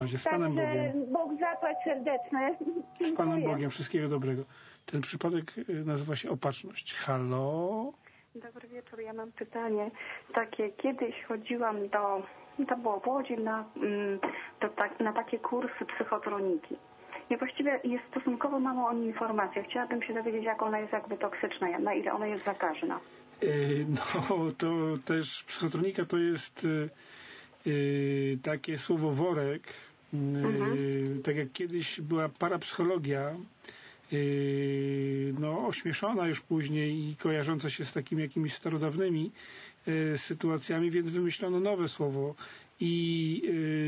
Z Panem Bogiem. Bóg zapłać serdeczne. Z Panem Bogiem. Wszystkiego dobrego. Ten przypadek nazywa się opatrzność. Halo? Dobry wieczór. Ja mam pytanie takie. Kiedyś chodziłam to było w Łodzi, na takie kursy psychotroniki. I właściwie jest stosunkowo mało o niej informacji. Chciałabym się dowiedzieć, jak ona jest jakby toksyczna, na ile ona jest zakaźna. No, to też psychotronika to jest takie słowo worek. Tak jak kiedyś była parapsychologia, no, ośmieszona już później i kojarząca się z takimi jakimiś starodawnymi sytuacjami, więc wymyślono nowe słowo i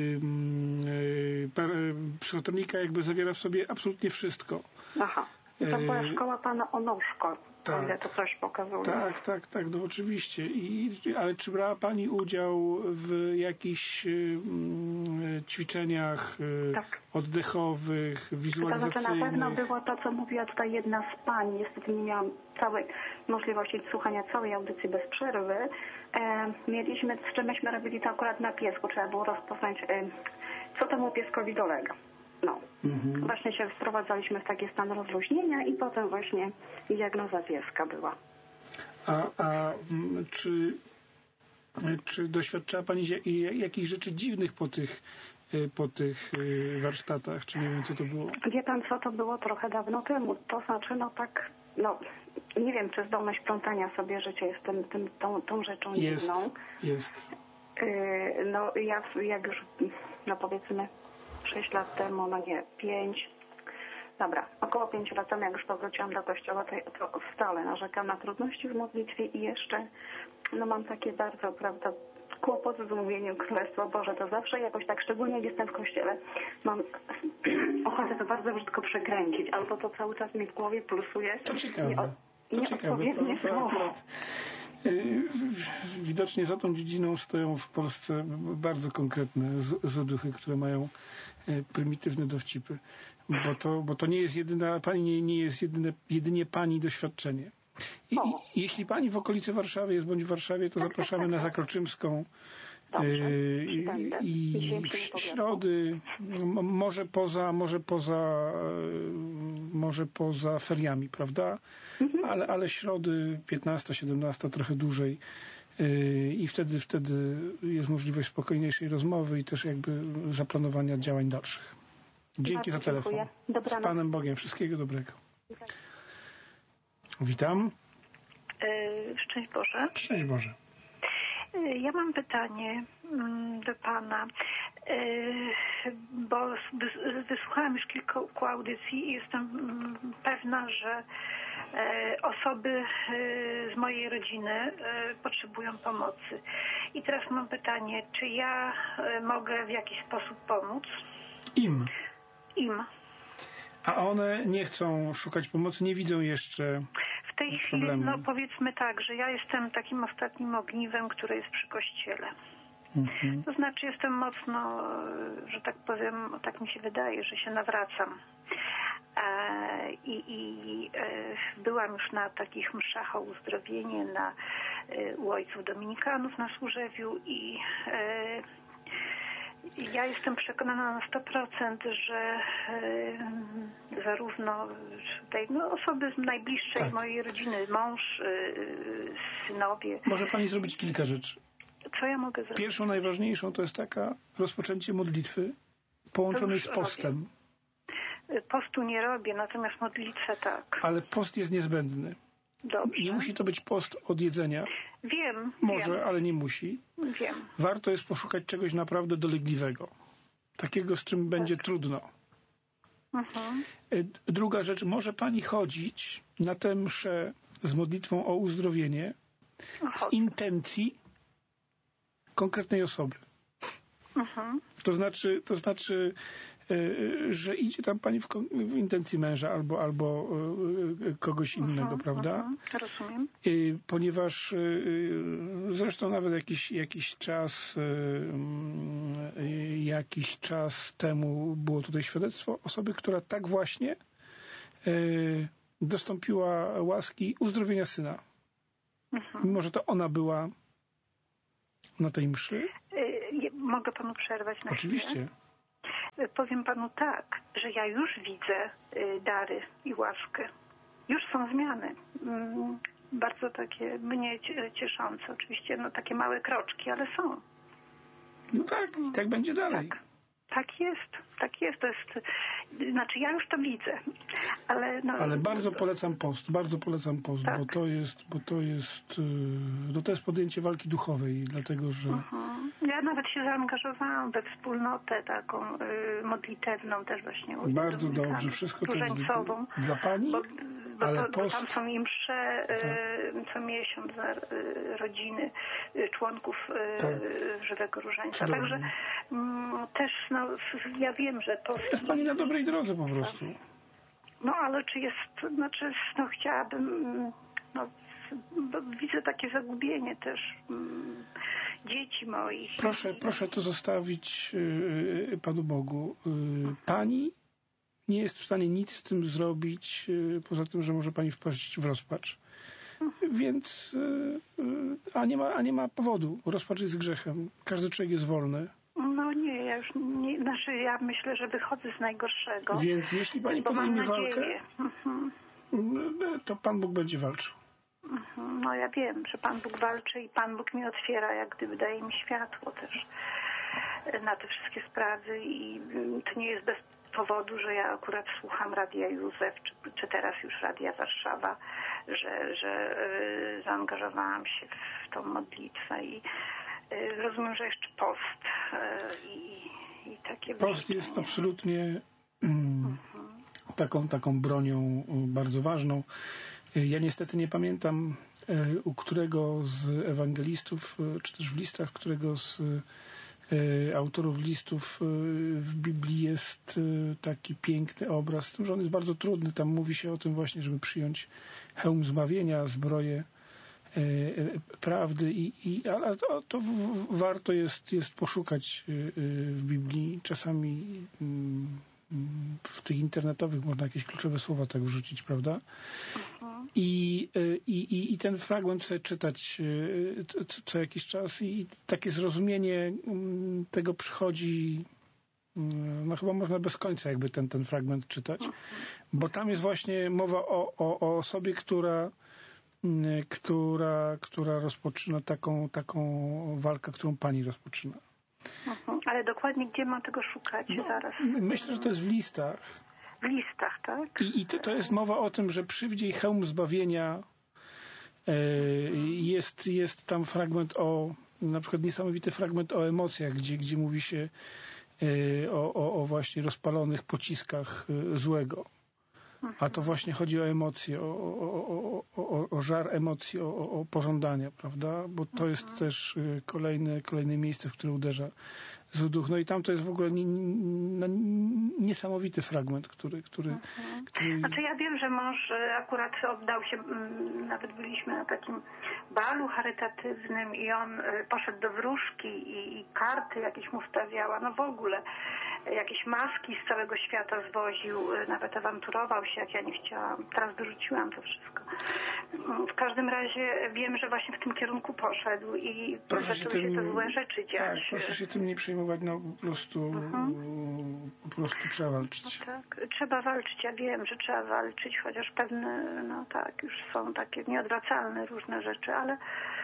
psychotronika jakby zawiera w sobie absolutnie wszystko. Aha. To była szkoła pana Onuszko, tak. O ile to coś pokazuje. Tak, no oczywiście. Ale czy brała pani udział w jakichś ćwiczeniach oddechowych, wizualizacyjnych? To znaczy na pewno było to, co mówiła tutaj jedna z pań. Niestety nie miałam całej możliwości słuchania całej audycji bez przerwy. Z czym myśmy robili to akurat na piesku. Trzeba było rozpoznać, co temu pieskowi dolega. No. Właśnie się wprowadzaliśmy w taki stan rozluźnienia i potem właśnie diagnoza pieska była. Czy doświadczała pani jakichś rzeczy dziwnych po tych warsztatach? Czy nie wiem, co to było? Wie pan, co to było trochę dawno temu? To znaczy, nie wiem, czy zdolność plątania sobie życia jest tą rzeczą dziwną. Jest. Jak już, powiedzmy 6 lat temu, 5, około 5 lat temu, jak już powróciłam do kościoła, to wcale narzekam na trudności w modlitwie i jeszcze, mam takie bardzo, kłopoty z mówieniem Królestwo Boże, to zawsze jakoś tak, szczególnie jak jestem w kościele, mam ochotę to bardzo brzydko przekręcić, albo to cały czas mi w głowie pulsuje. To ciekawe. Nieodpowiednie słowo. Widocznie za tą dziedziną stoją w Polsce bardzo konkretne złe duchy, które mają prymitywne dowcipy. Bo to nie jest jedyna, pani nie jest jedynie pani doświadczenie. Jeśli pani w okolicy Warszawy jest, bądź w Warszawie, to zapraszamy na Zakroczymską. I w środy, może poza feriami, prawda? Ale środy 15, 17, trochę dłużej. I wtedy jest możliwość spokojniejszej rozmowy i też jakby zaplanowania działań dalszych. Dzięki za telefon. Z Panem Bogiem. Wszystkiego dobrego. Witam. Szczęść Boże. Szczęść Boże. Ja mam pytanie do Pana, bo wysłuchałam już kilku audycji i jestem pewna, że osoby z mojej rodziny potrzebują pomocy. I teraz mam pytanie, czy ja mogę w jakiś sposób pomóc? Im. A one nie chcą szukać pomocy, nie widzą jeszcze w tej chwili, powiedzmy tak, że ja jestem takim ostatnim ogniwem, które jest przy kościele. To znaczy jestem mocno, że tak powiem, tak mi się wydaje, że się nawracam. Byłam już na takich mszach o uzdrowienie u ojców dominikanów na Służewiu i ja jestem przekonana na 100%, że zarówno tutaj, osoby z najbliższej mojej rodziny, mąż, synowie. Może pani zrobić kilka rzeczy. Co ja mogę zrobić? Pierwszą, najważniejszą to jest rozpoczęcie modlitwy połączonej z postem. Postu nie robię, natomiast modlitwę tak. Ale post jest niezbędny. Dobrze. Nie musi to być post od jedzenia. Wiem. Może, ale nie musi. Wiem. Warto jest poszukać czegoś naprawdę dolegliwego. Takiego, z czym będzie trudno. Druga rzecz, może pani chodzić na tę mszę z modlitwą o uzdrowienie z intencji konkretnej osoby. To znaczy, że idzie tam pani w intencji męża albo kogoś innego, prawda? Rozumiem. Ponieważ zresztą nawet jakiś czas temu było tutaj świadectwo osoby, która tak właśnie dostąpiła łaski uzdrowienia syna. Mimo że to ona była na tej mszy. Mogę panu przerwać na chwilę? Oczywiście. Powiem panu tak, że ja już widzę dary i łaskę. Już są zmiany. Bardzo takie mnie cieszące. Oczywiście takie małe kroczki, ale są. No tak, tak będzie dalej. Tak jest. To jest, znaczy ja już to widzę. Ale bardzo polecam post, tak. bo to jest podjęcie walki duchowej, dlatego że... Ja nawet się zaangażowałam we wspólnotę taką modlitewną też właśnie. Bardzo dobrze, wszystko to jest dla pani, bo tam są im msze co miesiąc za rodziny członków Żywego Różańca. Także też ja wiem, że to... Jest pani na dobrej drodze po prostu. No ale czy jest, chciałabym, widzę takie zagubienie też dzieci moich. Proszę to zostawić Panu Bogu. Pani nie jest w stanie nic z tym zrobić, poza tym, że może pani wpaść w rozpacz. Więc, a nie ma powodu. Rozpacz jest grzechem. Każdy człowiek jest wolny. No nie, ja już nie, ja myślę, że wychodzę z najgorszego. Więc jeśli pani podejmie walkę, to Pan Bóg będzie walczył. No ja wiem, że Pan Bóg walczy i Pan Bóg mi otwiera, jak gdyby daje mi światło też na te wszystkie sprawy i to nie jest bez powodu, że ja akurat słucham Radia Józef, czy teraz już Radia Warszawa, że zaangażowałam się w tą modlitwę i rozumiem, że jeszcze post i takie... Post jest absolutnie taką bronią bardzo ważną. Ja niestety nie pamiętam, u którego z ewangelistów, czy też w listach, którego z autorów listów w Biblii jest taki piękny obraz, z tym, że on jest bardzo trudny. Tam mówi się o tym właśnie, żeby przyjąć hełm zbawienia, zbroję prawdy, ale to warto jest poszukać w Biblii. Czasami w tych internetowych można jakieś kluczowe słowa tak wrzucić, prawda? I ten fragment sobie czytać co jakiś czas i takie zrozumienie tego przychodzi, no chyba można bez końca jakby ten fragment czytać, bo tam jest właśnie mowa o osobie, która rozpoczyna taką walkę, którą pani rozpoczyna. Ale dokładnie gdzie mam tego szukać zaraz? Myślę, że to jest w listach. W listach, tak? I to jest mowa o tym, że przywdziej hełm zbawienia. Jest tam fragment na przykład niesamowity fragment o emocjach, gdzie mówi się o właśnie rozpalonych pociskach złego. A to właśnie chodzi o emocje, o żar emocji, o pożądania, prawda? Bo to jest też kolejne miejsce, w które uderza zły duch. No i tam to jest w ogóle niesamowity fragment, który... Znaczy ja wiem, że mąż akurat oddał się, nawet byliśmy na takim balu charytatywnym i on poszedł do wróżki i karty jakieś mu stawiała, no w ogóle jakieś maski z całego świata zwoził, nawet awanturował się, jak ja nie chciałam. Teraz dorzuciłam to wszystko. W każdym razie wiem, że właśnie w tym kierunku poszedł i zaczęły się te złe rzeczy dziać. Tak, proszę się tym nie przejmować, no po prostu trzeba walczyć. No tak, trzeba walczyć, ja wiem, że trzeba walczyć, chociaż pewne, już są takie nieodwracalne różne rzeczy, ale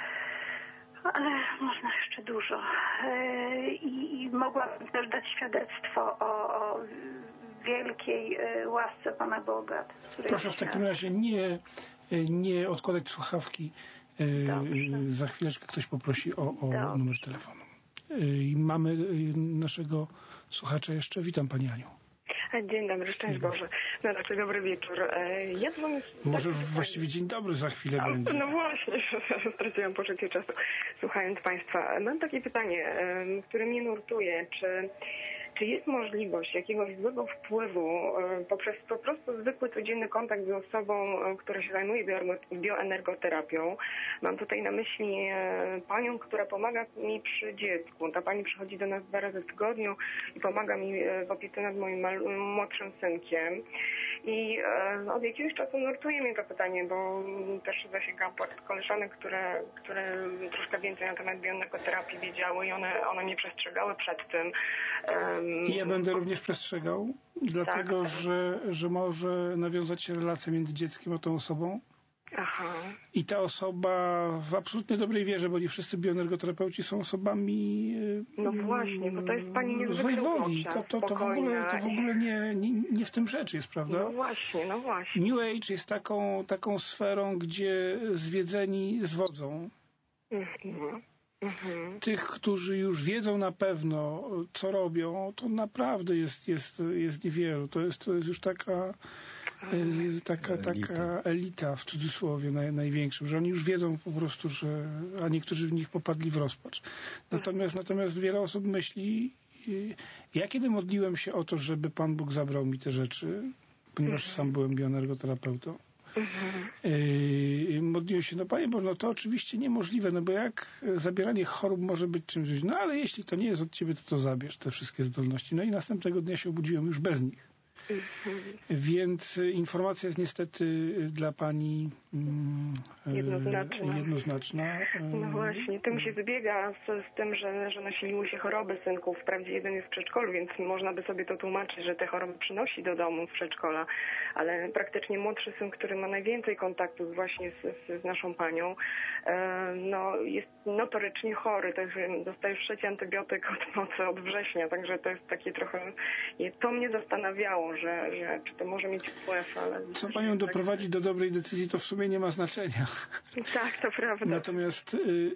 można jeszcze dużo. I mogłabym też dać świadectwo o wielkiej łasce Pana Boga. Proszę w takim razie nie odkładać słuchawki. Za chwileczkę ktoś poprosi o numer telefonu. I mamy naszego słuchacza jeszcze. Witam Pani Aniu. Dzień dobry, szczęść Boże. No raczej dobry wieczór. Ja dzwonię... Może właściwie dzień dobry za chwilę będzie. No właśnie, straciłam poczucie czasu słuchając Państwa. Mam takie pytanie, które mnie nurtuje. Czy jest możliwość jakiegoś złego wpływu poprzez po prostu zwykły, codzienny kontakt z osobą, która się zajmuje bioenergoterapią? Mam tutaj na myśli panią, która pomaga mi przy dziecku. Ta pani przychodzi do nas 2 razy w tygodniu i pomaga mi w opiece nad moim młodszym synkiem. I od jakiegoś czasu nurtuje mnie to pytanie, bo też zasięgam koleżanek, które troszkę więcej na temat bioenergoterapii wiedziały i one mnie przestrzegały przed tym. Ja będę również przestrzegał, dlatego że może nawiązać się relacja między dzieckiem a tą osobą. Aha. I ta osoba w absolutnie dobrej wierze, bo nie wszyscy bioenergoterapeuci są osobami no właśnie, bo to jest pani niezwykle złej woli. To w ogóle nie w tym rzecz jest, prawda? No właśnie. New Age jest taką sferą, gdzie zwiedzeni zwodzą. Tych, którzy już wiedzą na pewno, co robią, to naprawdę jest niewielu. To jest już taka elita w cudzysłowie największym, że oni już wiedzą po prostu, a niektórzy w nich popadli w rozpacz. Natomiast wiele osób myśli, ja kiedy modliłem się o to, żeby Pan Bóg zabrał mi te rzeczy, ponieważ sam byłem bioenergoterapeutą, modliłem się, Panie Boże, to oczywiście niemożliwe, bo jak zabieranie chorób może być czymś, ale jeśli to nie jest od Ciebie, to zabierz te wszystkie zdolności. I następnego dnia się obudziłem już bez nich. Więc informacja jest niestety dla Pani jednoznaczna. No właśnie, tym się zbiega z tym, że nasiliły się choroby synków. Wprawdzie jeden jest w przedszkolu, więc można by sobie to tłumaczyć, że te choroby przynosi do domu z przedszkola, ale praktycznie młodszy syn, który ma najwięcej kontaktów właśnie z naszą panią, jest notorycznie chory. Dostaje już 3 antybiotyk od września, także to jest takie trochę... To mnie zastanawiało, że czy to może mieć wpływ, ale... Co panią doprowadzi do dobrej decyzji, to w sumie nie ma znaczenia. Tak, to prawda. Natomiast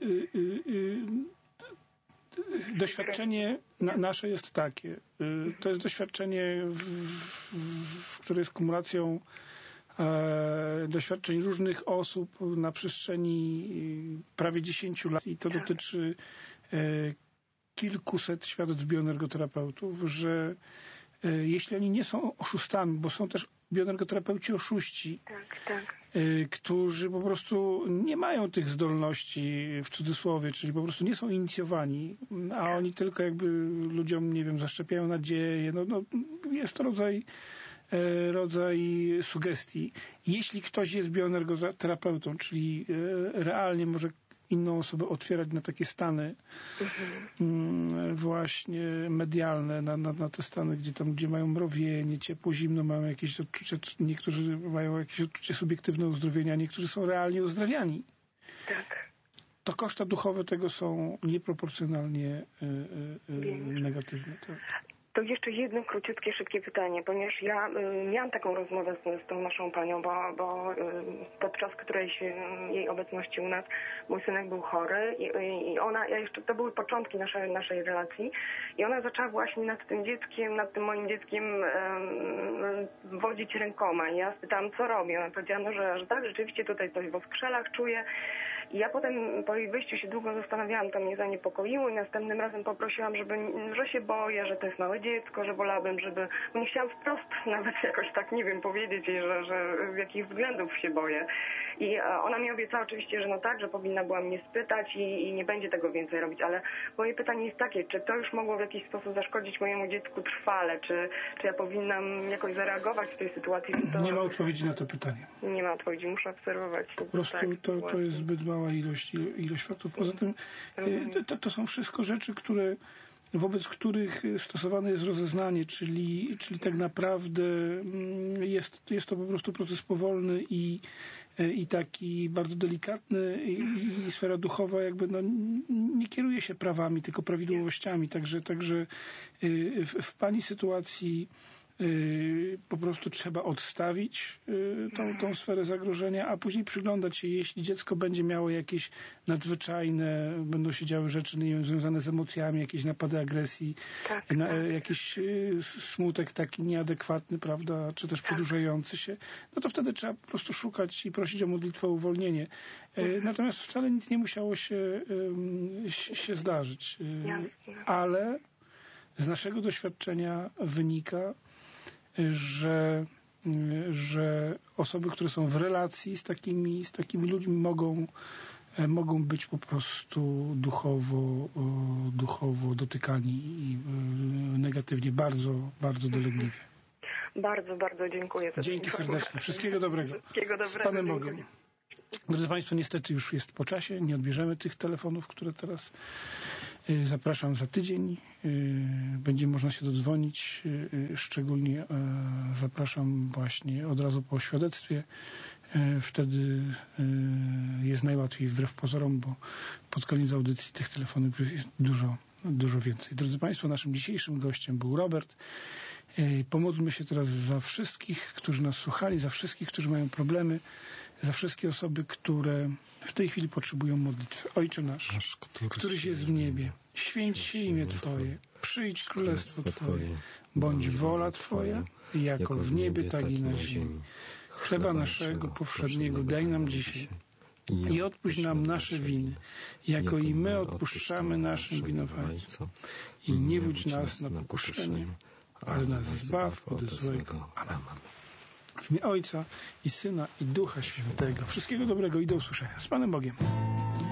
doświadczenie nasze jest takie. To jest doświadczenie, które jest kumulacją doświadczeń różnych osób na przestrzeni prawie 10 lat i to dotyczy kilkuset świadectw bioenergoterapeutów, że jeśli oni nie są oszustami, bo są też bioenergoterapeuci oszuści, którzy po prostu nie mają tych zdolności w cudzysłowie, czyli po prostu nie są inicjowani, a oni tylko jakby ludziom, nie wiem, zaszczepiają nadzieję. Jest to rodzaj sugestii. Jeśli ktoś jest bioenergoterapeutą, czyli realnie może inną osobę otwierać na takie stany właśnie medialne, na te stany, gdzie tam ludzie mają mrowienie, ciepło, zimno, mają jakieś odczucia, niektórzy mają jakieś odczucie subiektywne uzdrowienia, niektórzy są realnie uzdrawiani. Tak. To koszta duchowe tego są nieproporcjonalnie negatywne. Tak. To jeszcze jedno króciutkie, szybkie pytanie, ponieważ ja miałam taką rozmowę z tą naszą panią, bo podczas którejś jej obecności u nas mój synek był chory i ona, to były początki naszej relacji i ona zaczęła właśnie nad tym moim dzieckiem wodzić rękoma i ja spytałam, co robi. Ona powiedziała, że tak, rzeczywiście tutaj coś w oskrzelach czuję. I ja potem po jej wyjściu się długo zastanawiałam, to mnie zaniepokoiło i następnym razem poprosiłam, że się boję, że to jest małe dziecko, że wolałabym, bo nie chciałam wprost nawet jakoś tak, nie wiem, powiedzieć jej, że z jakich względów się boję. I ona mi obiecała oczywiście, że że powinna była mnie spytać i nie będzie tego więcej robić, ale moje pytanie jest takie, czy to już mogło w jakiś sposób zaszkodzić mojemu dziecku trwale, czy ja powinnam jakoś zareagować w tej sytuacji? Nie ma odpowiedzi na to pytanie. Nie ma odpowiedzi, muszę obserwować. Po prostu to jest zbyt mała ilość faktów. Poza tym to są wszystko rzeczy, wobec których stosowane jest rozeznanie, czyli tak naprawdę jest to po prostu proces powolny i taki bardzo delikatny i sfera duchowa jakby nie kieruje się prawami, tylko prawidłowościami. Także w pani sytuacji po prostu trzeba odstawić tą sferę zagrożenia, a później przyglądać się, jeśli dziecko będzie miało jakieś nadzwyczajne, będą się działy rzeczy, nie wiem, związane z emocjami, jakieś napady agresji, jakiś smutek taki nieadekwatny, prawda, czy też przedłużający się, to wtedy trzeba po prostu szukać i prosić o modlitwę o uwolnienie. Natomiast wcale nic nie musiało się zdarzyć. Ale z naszego doświadczenia wynika, że osoby, które są w relacji z takimi ludźmi mogą być po prostu duchowo dotykani i negatywnie, bardzo, bardzo dolegliwie. Bardzo, bardzo dziękuję. Dzięki serdecznie. Wszystkiego dobrego. Wszystkiego dobrego. Z Panem Bogiem. Drodzy Państwo, niestety już jest po czasie. Nie odbierzemy tych telefonów, które teraz zapraszam za tydzień. Będzie można się dodzwonić. Szczególnie zapraszam właśnie od razu po świadectwie. Wtedy jest najłatwiej wbrew pozorom, bo pod koniec audycji tych telefonów jest dużo więcej. Drodzy Państwo, naszym dzisiejszym gościem był Robert. Pomódlmy się teraz za wszystkich, którzy nas słuchali, za wszystkich, którzy mają problemy, za wszystkie osoby, które w tej chwili potrzebują modlitwy. Ojcze nasz, któryś jest w niebie, święć się imię Twoje, przyjdź królestwo Twoje, bądź wola Twoja, jako w niebie, tak i na ziemi. Chleba naszego powszedniego daj nam dzisiaj i odpuść nam nasze winy, jako i my odpuszczamy naszym winowajcom. I nie wódź nas na pokuszenie, ale nas zbaw od złego. Amen. W imię Ojca i Syna i Ducha Świętego. Wszystkiego dobrego i do usłyszenia. Z Panem Bogiem.